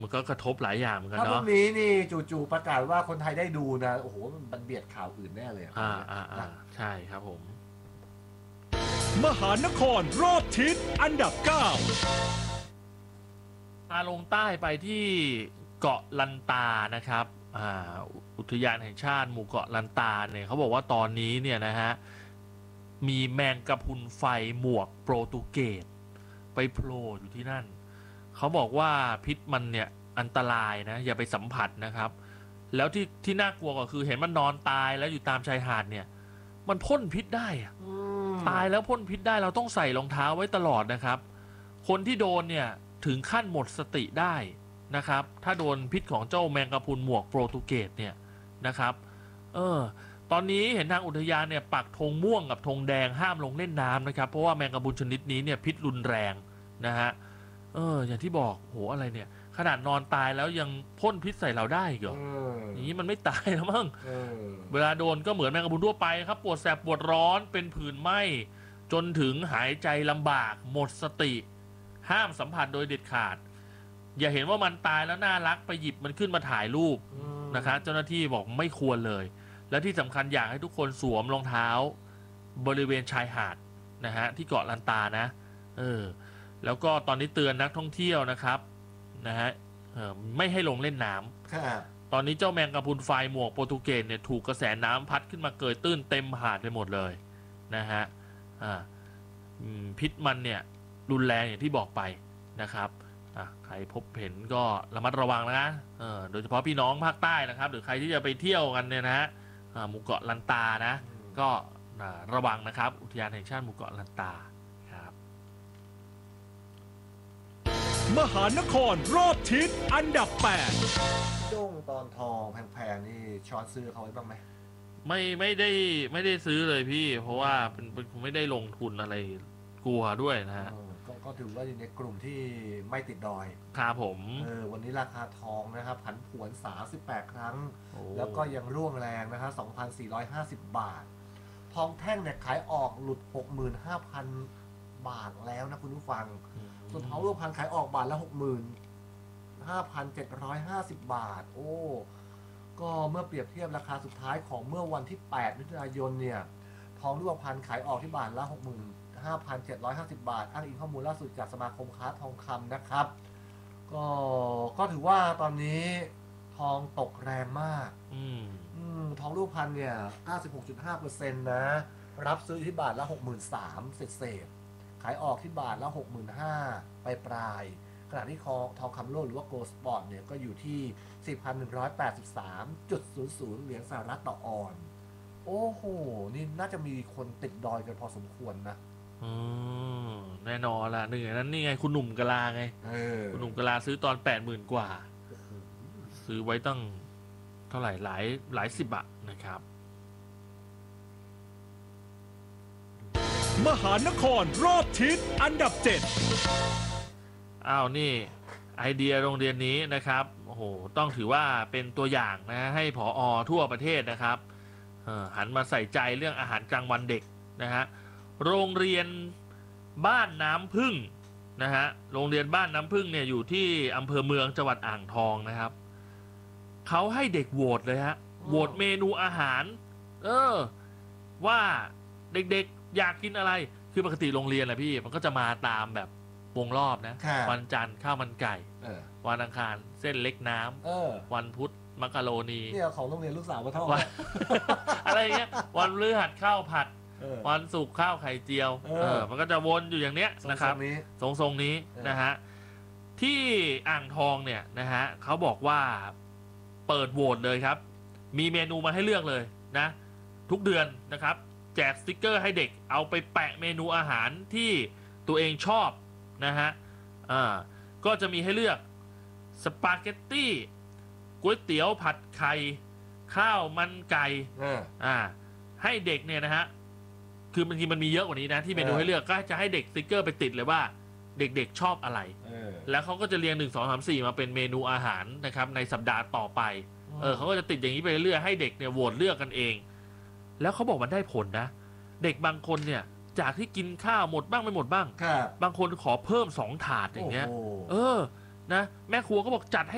มันก็กระทบหลายอย่างเหมือนกันถ้าพรุ่เนาะงนี้นี่จู่ๆประกาศว่าคนไทยได้ดูนะโอ้โหมันเบียดข่าวอื่นแน่เลยใช่ครับผมมหานครรอบทิศอันดับ 9 ลงใต้ไปที่เกาะลันตานะครับอุทยานแห่งชาติหมู่เกาะลันตาเนี่ยเขาบอกว่าตอนนี้เนี่ยนะฮะมีแมงกะพรุนไฟหมวกโปรตุเกสไปโผล่อยู่ที่นั่นเขาบอกว่าพิษมันเนี่ยอันตรายนะอย่าไปสัมผัสนะครับแล้วที่น่ากลัวก็คือเห็นมันนอนตายแล้วอยู่ตามชายหาดเนี่ยมันพ่นพิษได้อะตายแล้วพ่นพิษได้เราต้องใส่รองเท้าไว้ตลอดนะครับคนที่โดนเนี่ยถึงขั้นหมดสติได้นะครับถ้าโดนพิษของเจ้าแมงกะพรุนหมวกโปรตุเกสเนี่ยนะครับตอนนี้เห็นทางอุทยานเนี่ยปักธงม่วงกับธงแดงห้ามลงเล่นน้ำนะครับเพราะว่าแมงกะพรุนชนิดนี้เนี่ยพิษรุนแรงนะฮะอย่างที่บอกโหอะไรเนี่ยขนาดนอนตายแล้วยังพ่นพิษใส่เราได้เหรออย่างนี้มันไม่ตายแล้วมั้งเวลาโดนก็เหมือนแมงกะพรุนทั่วไปครับปวดแสบปวดร้อนเป็นผื่นไหม้จนถึงหายใจลำบากหมดสติห้ามสัมผัสโดยเด็ดขาดอย่าเห็นว่ามันตายแล้วน่ารักไปหยิบมันขึ้นมาถ่ายรูปนะครับเจ้าหน้าที่บอกไม่ควรเลยและที่สำคัญอยากให้ทุกคนสวมรองเท้าบริเวณชายหาดนะฮะที่เกาะลันตานะแล้วก็ตอนนี้เตือนนักท่องเที่ยวนะครับนะฮะไม่ให้ลงเล่นน้ำตอนนี้เจ้าแมงกะพรุนไฟหมวกโปรตุเกสเนี่ยถูกกระแสน้ำพัดขึ้นมาเกยตื้นเต็มหาดไปหมดเลยนะฮะพิษมันเนี่ยรุนแรงอย่างที่บอกไปนะครับใครพบเห็นก็ระมัดระวังนะโดยเฉพาะพี่น้องภาคใต้นะครับหรือใครที่จะไปเที่ยวกันเนี่ยนะฮะหมู่เกาะลันตานะก็ระวังนะครับอุทยานแห่งชาติหมู่เกาะลันตาครับมหานครรอบทิศอันดับ 8 ด้งตอนทองแพงๆนี่ช้อนซื้อเขาไว้บ้างไหมไม่ได้ซื้อเลยพี่เพราะว่าเป็นไม่ได้ลงทุนอะไรกลัวด้วยนะฮะก็ถือว่าอยู่ในกลุ่มที่ไม่ติดดอยครับผมวันนี้ราคาทองนะครับผันผวน38ครั้งแล้วก็ยังร่วงแรงนะฮะ 2,450 บาททองแท่งเนี่ยขายออกหลุด 65,000 บาทแล้วนะคุณผู้ฟังส่วนทองรูปพรรณขายออกบาทละ 65,750 บาทก็เมื่อเปรียบเทียบราคาสุดท้ายของเมื่อวันที่8มิถุนายนเนี่ยทองรูปพรรณขายออกที่บาทละ 65,750 บาทอ้างอิงข้อมูลล่าสุดจากสมาคมค้าทองคำนะครับก็ถือว่าตอนนี้ทองตกแรงมากทองรูปพรรณเนี่ย 96.5% นะรับซื้อที่บาทละ 63,000 เศษขายออกที่บาทละ 65,000 ปลายขณะที่ทองคำโลกหรือว่าโกลด์สปอร์ตเนี่ยก็อยู่ที่ 4,183.00 เหรียญสหรัฐต่อออนซ์โอ้โหนี่น่าจะมีคนติดดอยกันพอสมควรนะแน่นอนละหนึ่งนั้นนี่ไงคุณหนุ่มกะลาไงคุณหนุ่มกะลาซื้อตอน 80,000 กว่าซื้อไว้ตั้งเท่าไหร่หลายสิบบาทนะครับมหานครรอบทิศอันดับ 7 นี่ไอเดียโรงเรียนนี้นะครับโอ้โหต้องถือว่าเป็นตัวอย่างนะให้ผอ.ทั่วประเทศนะครับหันมาใส่ใจเรื่องอาหารกลางวันเด็กนะฮะโรงเรียนบ้านน้ำพึ่งนะฮะโรงเรียนบ้านน้ำพึ่งเนี่ยอยู่ที่อำเภอเมืองจังหวัดอ่างทองนะครับเขาให้เด็กโหวตเลยฮะโหวตเมนูอาหารว่าเด็กๆอยากกินอะไรคือปกติโรงเรียนนะพี่มันก็จะมาตามแบบวงรอบนะวันจันทร์ข้าวมันไก่วันอังคารเส้นเล็กน้ำวันพุธมักกะโรนีเนี่ยของโรงเรียนลูกสาวมาเท่าอะไรเงี้ยวันพฤหัสข้าวผัดวันศุกร์ข้าวไข่เจียวมันก็จะวนอยู่อย่างเนี้ยนะครับทรงนี้นะฮะที่อ่างทองเนี่ยนะฮะเขาบอกว่าเปิดโหวตเลยครับมีเมนูมาให้เลือกเลยนะทุกเดือนนะครับแจกสติกเกอร์ให้เด็กเอาไปแปะเมนูอาหารที่ตัวเองชอบนะฮะก็จะมีให้เลือกสปาเกตตี้ก๋วยเตี๋ยวผัดไข่ข้าวมันไก่ให้เด็กเนี่ยนะฮะคือบางทีมันมีเยอะกว่านี้นะที่เมนูให้เลือกก็จะให้เด็กสติกเกอร์ไปติดเลยว่าเด็กๆชอบอะไรแล้วเขาก็จะเรียง1 2 3 4มาเป็นเมนูอาหารนะครับในสัปดาห์ต่อไปเขาก็จะติดอย่างนี้ไปเรื่อยให้เด็กเนี่ยโหวตเลือกกันเองแล้วเขาบอกมันได้ผลนะเด็กบางคนเนี่ยจากที่กินข้าวหมดบ้างไม่หมดบ้างบางคนขอเพิ่ม2 ถาดอย่างเงี้ยนะแม่ครัวก็บอกจัดให้